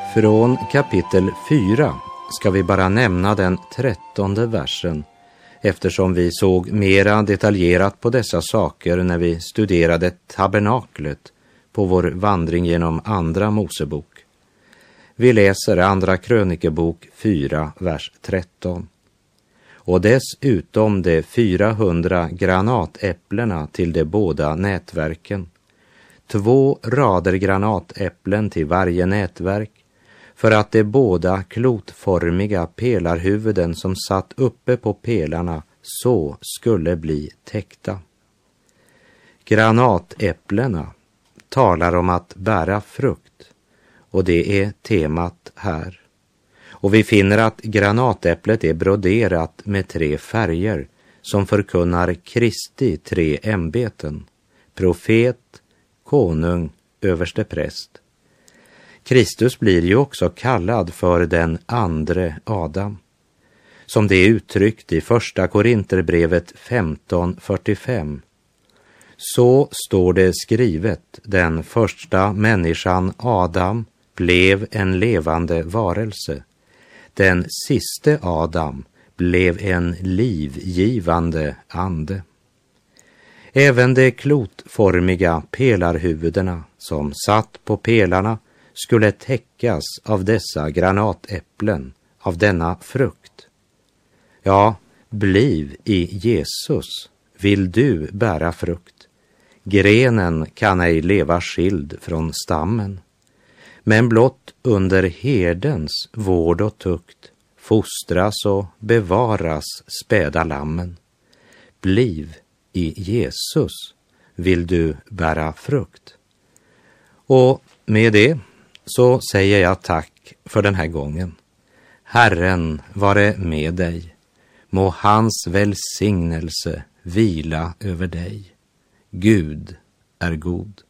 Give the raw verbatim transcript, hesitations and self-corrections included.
Från kapitel fyra ska vi bara nämna den trettonde versen, eftersom vi såg mera detaljerat på dessa saker när vi studerade tabernaklet på vår vandring genom andra Mosebok. Vi läser andra krönikebok fyra, vers tretton. Och dessutom de fyrahundra granatäpplena till de båda nätverken. Två rader granatäpplen till varje nätverk, för att de båda klotformiga pelarhuvuden som satt uppe på pelarna så skulle bli täckta. Granatäpplena talar om att bära frukt, och det är temat här. Och vi finner att granatäpplet är broderat med tre färger som förkunnar Kristi tre ämbeten: profet, konung, överste präst. Kristus blir ju också kallad för den andre Adam. Som det är uttryckt i första Korinterbrevet femton fyrtiofem. Så står det skrivet: den första människan Adam blev en levande varelse. Den siste Adam blev en livgivande ande. Även de klotformiga pelarhuvudena som satt på pelarna skulle täckas av dessa granatäpplen, av denna frukt. Ja, bliv i Jesus, vill du bära frukt. Grenen kan ej leva skild från stammen, men blott under herdens vård och tukt fostras och bevaras späda lammen. Bliv i Jesus, vill du bära frukt. Och med det så säger jag tack för den här gången. Herren vare med dig. Må hans välsignelse vila över dig. Gud är god.